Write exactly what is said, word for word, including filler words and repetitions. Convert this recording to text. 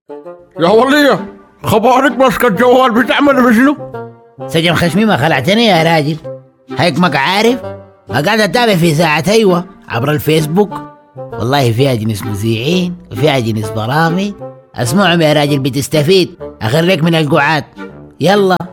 يا ولية، خبرك ماسكة الجوال بتعمل بشنو؟ سجن خشمي ما خلعتني يا راجل. هيك ما عارف، ما قاعد اتابع في ساعة ايوه عبر الفيسبوك. والله فيها جنس مذيعين وفيها جنس برامج. اسمعهم يا راجل بتستفيد. اخرك من القعاد. يلا